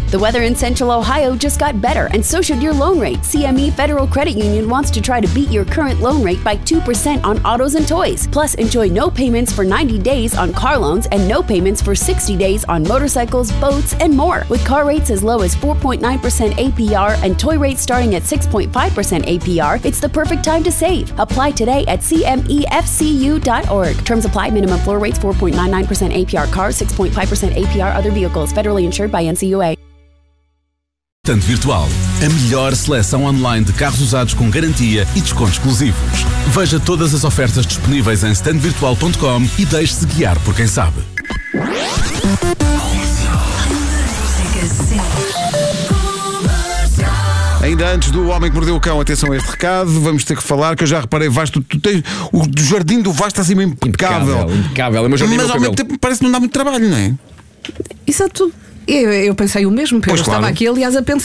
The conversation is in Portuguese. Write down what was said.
The weather in Central Ohio just got better, and so should your loan rate. CME Federal Credit Union wants to try to beat your current loan rate by 2% on autos and toys. Plus, enjoy no payments for 90 days on car loans and no payments for 60 days on motorcycles, boats, and more. With car rates as low as 4.9% APR and toy rates starting at 6.5% APR, it's the perfect time to save. Apply today at cmefcu.org. Terms apply. Minimum floor rates 4.99% APR cars, 6.5% APR other vehicles. Federally insured by NCUA. Stand Virtual, a melhor seleção online de carros usados com garantia e descontos exclusivos. Veja todas as ofertas disponíveis em standvirtual.com e deixe-se guiar por quem sabe. Ainda antes do Homem que Mordeu o Cão, atenção a este recado, vamos ter que falar, que eu já reparei, Vasco, tu tens, o jardim do Vasco está assim mesmo impecável. Impecável, é o meu jardim. Mas ao mesmo tempo parece que não dá muito trabalho, não é? Exato. Eu pensei o mesmo, eu estava aqui, aliás, a pensar